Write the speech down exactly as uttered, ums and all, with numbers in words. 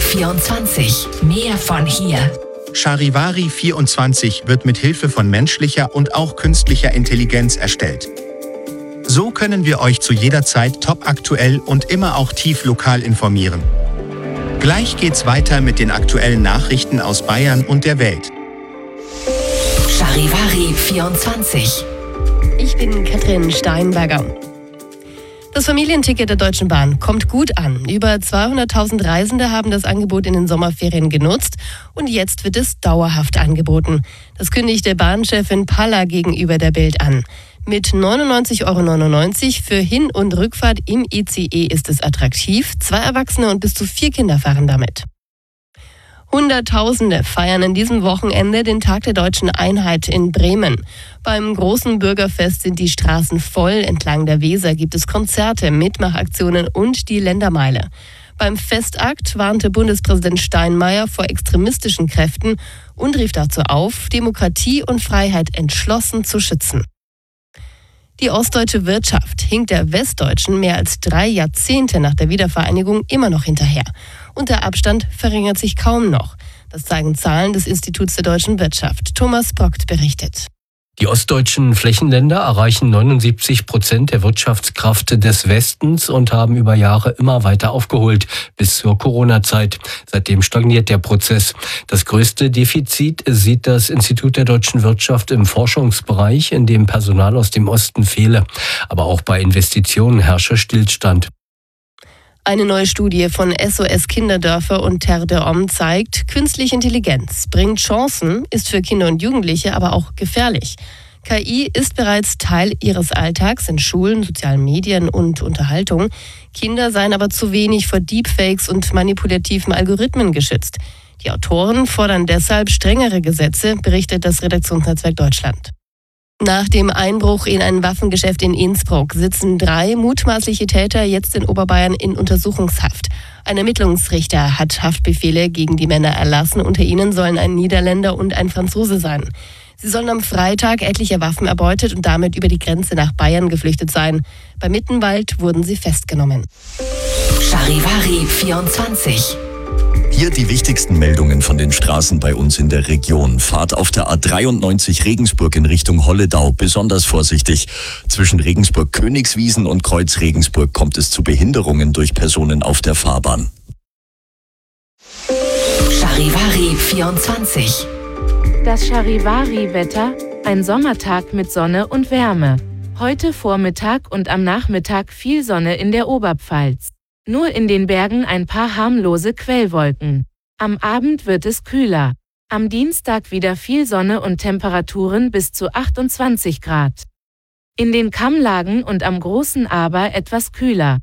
vierundzwanzig. Mehr von hier. Charivari vierundzwanzig wird mit Hilfe von menschlicher und auch künstlicher Intelligenz erstellt. So können wir euch zu jeder Zeit topaktuell und immer auch tief lokal informieren. Gleich geht's weiter mit den aktuellen Nachrichten aus Bayern und der Welt. Charivari vierundzwanzig. Ich bin Katrin Steinberger. Das Familienticket der Deutschen Bahn kommt gut an. Über zweihunderttausend Reisende haben das Angebot in den Sommerferien genutzt und jetzt wird es dauerhaft angeboten. Das kündigte Bahnchefin Palla gegenüber der Bild an. Mit neunundneunzig Euro neunundneunzig für Hin- und Rückfahrt im I C E ist es attraktiv. Zwei Erwachsene und bis zu vier Kinder fahren damit. Hunderttausende feiern an diesem Wochenende den Tag der Deutschen Einheit in Bremen. Beim großen Bürgerfest sind die Straßen voll. Entlang der Weser gibt es Konzerte, Mitmachaktionen und die Ländermeile. Beim Festakt warnte Bundespräsident Steinmeier vor extremistischen Kräften und rief dazu auf, Demokratie und Freiheit entschlossen zu schützen. Die ostdeutsche Wirtschaft hinkt der westdeutschen mehr als drei Jahrzehnte nach der Wiedervereinigung immer noch hinterher. Und der Abstand verringert sich kaum noch. Das zeigen Zahlen des Instituts der deutschen Wirtschaft. Thomas Brockt berichtet. Die ostdeutschen Flächenländer erreichen neunundsiebzig Prozent der Wirtschaftskraft des Westens und haben über Jahre immer weiter aufgeholt, bis zur Corona-Zeit. Seitdem stagniert der Prozess. Das größte Defizit sieht das Institut der deutschen Wirtschaft im Forschungsbereich, in dem Personal aus dem Osten fehle. Aber auch bei Investitionen herrsche Stillstand. Eine neue Studie von S O S Kinderdörfer und Terre de Hommes zeigt, künstliche Intelligenz bringt Chancen, ist für Kinder und Jugendliche aber auch gefährlich. K I ist bereits Teil ihres Alltags in Schulen, sozialen Medien und Unterhaltung. Kinder seien aber zu wenig vor Deepfakes und manipulativen Algorithmen geschützt. Die Autoren fordern deshalb strengere Gesetze, berichtet das Redaktionsnetzwerk Deutschland. Nach dem Einbruch in ein Waffengeschäft in Innsbruck sitzen drei mutmaßliche Täter jetzt in Oberbayern in Untersuchungshaft. Ein Ermittlungsrichter hat Haftbefehle gegen die Männer erlassen. Unter ihnen sollen ein Niederländer und ein Franzose sein. Sie sollen am Freitag etliche Waffen erbeutet und damit über die Grenze nach Bayern geflüchtet sein. Bei Mittenwald wurden sie festgenommen. Charivari vierundzwanzig. Hier die wichtigsten Meldungen von den Straßen bei uns in der Region. Fahrt auf der A dreiundneunzig Regensburg in Richtung Holledau besonders vorsichtig. Zwischen Regensburg-Königswiesen und Kreuz Regensburg kommt es zu Behinderungen durch Personen auf der Fahrbahn. Charivari vierundzwanzig. Das Charivari-Wetter, ein Sommertag mit Sonne und Wärme. Heute Vormittag und am Nachmittag viel Sonne in der Oberpfalz. Nur in den Bergen ein paar harmlose Quellwolken. Am Abend wird es kühler. Am Dienstag wieder viel Sonne und Temperaturen bis zu achtundzwanzig Grad. In den Kammlagen und am Großen Aber etwas kühler.